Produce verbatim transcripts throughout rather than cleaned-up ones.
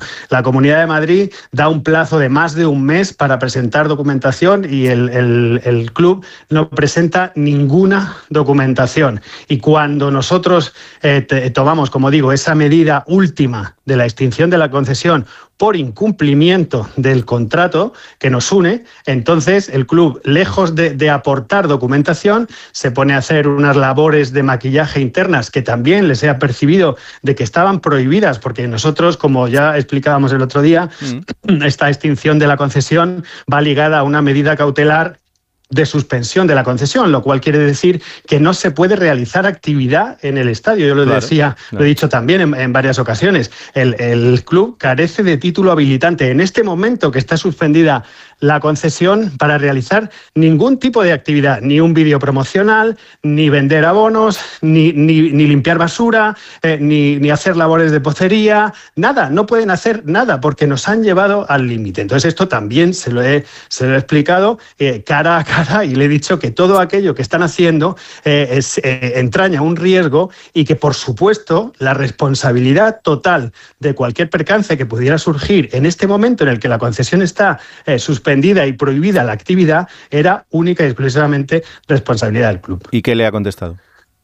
La Comunidad de Madrid da un plazo de más de un mes para presentar documentación y el, el, el club no presenta ninguna documentación. Y cuando nosotros eh, te, tomamos, como digo, esa medida última de la extinción de la concesión por incumplimiento del contrato que nos une, entonces el club, lejos de, de aportar documentación, se pone a hacer unas labores de maquillaje internas que también les he percibido de que estaban prohibidas, porque nosotros, como ya explicábamos el otro día, mm. esta extinción de la concesión va ligada a una medida cautelar de suspensión de la concesión, lo cual quiere decir que no se puede realizar actividad en el estadio. Yo lo claro, decía, claro. lo he dicho también en, en varias ocasiones. El, el club carece de título habilitante en este momento que está suspendida la concesión para realizar ningún tipo de actividad, ni un vídeo promocional, ni vender abonos, ni, ni, ni limpiar basura, eh, ni, ni hacer labores de pocería, nada, no pueden hacer nada porque nos han llevado al límite. Entonces esto también se lo he, se lo he explicado eh, cara a cara y le he dicho que todo aquello que están haciendo eh, es, eh, entraña un riesgo y que, por supuesto, la responsabilidad total de cualquier percance que pudiera surgir en este momento en el que la concesión está eh, suspendida y prohibida la actividad era única y exclusivamente responsabilidad del club. ¿Y qué le ha contestado?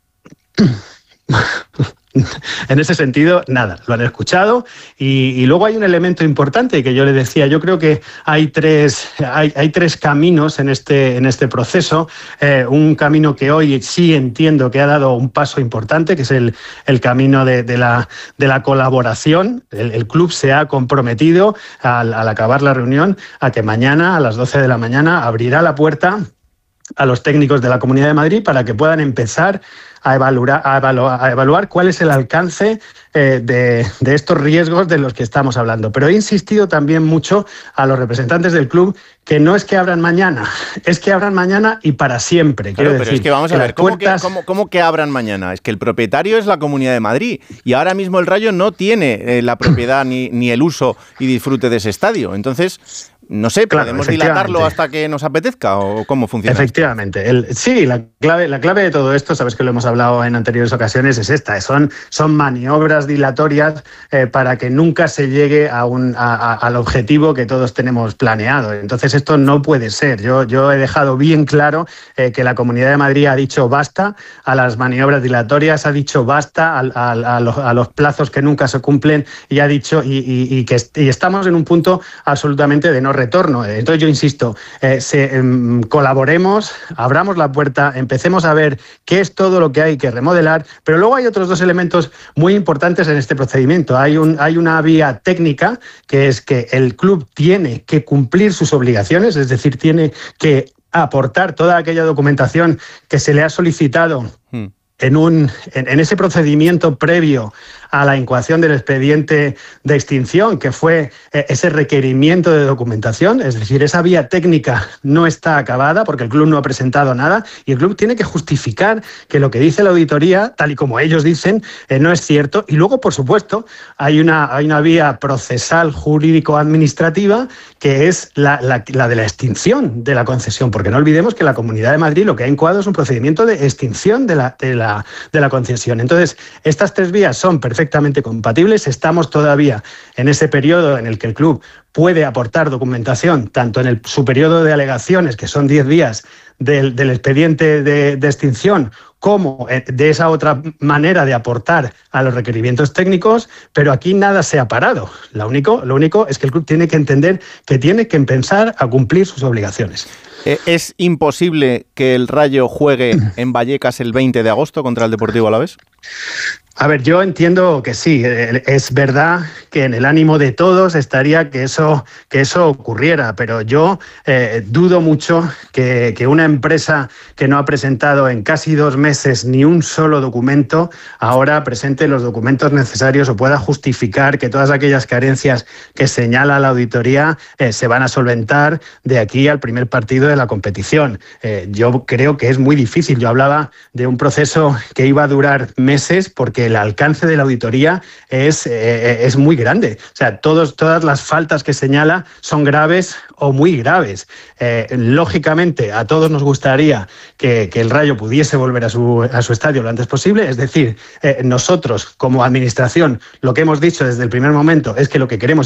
En ese sentido, nada, lo han escuchado y, y luego hay un elemento importante que yo le decía, yo creo que hay tres, hay, hay tres caminos en este, en este proceso, eh, un camino que hoy sí entiendo que ha dado un paso importante, que es el, el camino de, de, la, de la colaboración. El, el club se ha comprometido al, al acabar la reunión a que mañana a las doce de la mañana abrirá la puerta a los técnicos de la Comunidad de Madrid para que puedan empezar a evaluar, a evaluar, a evaluar cuál es el alcance eh, de, de estos riesgos de los que estamos hablando. Pero he insistido también mucho a los representantes del club que no es que abran mañana, es que abran mañana y para siempre. Claro, quiero pero decir, es que vamos a ver, ¿cómo, puertas... que, cómo, ¿cómo que abran mañana? Es que el propietario es la Comunidad de Madrid y ahora mismo el Rayo no tiene eh, la propiedad ni, ni el uso y disfrute de ese estadio. Entonces... No sé, ¿podemos claro, dilatarlo hasta que nos apetezca o cómo funciona? Efectivamente. El, sí, la clave, la clave de todo esto, sabes que lo hemos hablado en anteriores ocasiones, es esta. Son, son maniobras dilatorias eh, para que nunca se llegue a un, a, a, al objetivo que todos tenemos planeado. Entonces esto no puede ser. Yo, yo he dejado bien claro eh, que la Comunidad de Madrid ha dicho basta a las maniobras dilatorias, ha dicho basta a, a, a, los, a los plazos que nunca se cumplen y ha dicho y, y, y que y estamos en un punto absolutamente de no retorno. Entonces yo insisto, eh, se, eh, colaboremos, abramos la puerta, empecemos a ver qué es todo lo que hay que remodelar, pero luego hay otros dos elementos muy importantes en este procedimiento. Hay, un, hay una vía técnica, que es que el club tiene que cumplir sus obligaciones, es decir, tiene que aportar toda aquella documentación que se le ha solicitado hmm. en, un, en, en ese procedimiento previo a la incoación del expediente de extinción, que fue eh, ese requerimiento de documentación, es decir, esa vía técnica no está acabada porque el club no ha presentado nada y el club tiene que justificar que lo que dice la auditoría, tal y como ellos dicen, eh, no es cierto. Y luego, por supuesto, hay una, hay una vía procesal jurídico-administrativa que es la, la, la de la extinción de la concesión, porque no olvidemos que la Comunidad de Madrid lo que ha incoado es un procedimiento de extinción de la, de la, de la concesión. Entonces, estas tres vías son perfectamente perfectamente compatibles. Estamos todavía en ese periodo en el que el club puede aportar documentación, tanto en el, su periodo de alegaciones, que son diez días del, del expediente de, de extinción, como de esa otra manera de aportar a los requerimientos técnicos, pero aquí nada se ha parado. Lo único, lo único es que el club tiene que entender que tiene que empezar a cumplir sus obligaciones. ¿Es imposible que el Rayo juegue en Vallecas el veinte de agosto contra el Deportivo Alavés? A ver, yo entiendo que sí. Es verdad que en el ánimo de todos estaría que eso, que eso ocurriera, pero yo eh, dudo mucho que, que una empresa que no ha presentado en casi dos meses ni un solo documento ahora presente los documentos necesarios o pueda justificar que todas aquellas carencias que señala la auditoría eh, se van a solventar de aquí al primer partido de la competición. Eh, yo creo que es muy difícil. Yo hablaba de un proceso que iba a durar meses porque el alcance de la auditoría es, eh, es muy grande. O sea, todos, todas las faltas que señala son graves o muy graves. Eh, lógicamente, a todos nos gustaría que, que el Rayo pudiese volver a su, a su estadio lo antes posible. Es decir, eh, nosotros como administración lo que hemos dicho desde el primer momento es que lo que queremos